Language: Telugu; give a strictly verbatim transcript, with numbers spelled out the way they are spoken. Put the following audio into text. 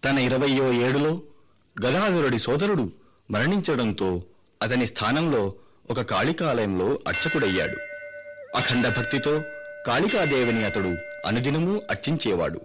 తన ఇరవయో ఏడులో గదాధరుడి సోదరుడు మరణించడంతో అతని స్థానంలో ఒక కాళికాలయంలో అర్చకుడయ్యాడు. అఖండ భక్తితో కాళికాదేవిని అతడు అనుదినము అర్చించేవాడు.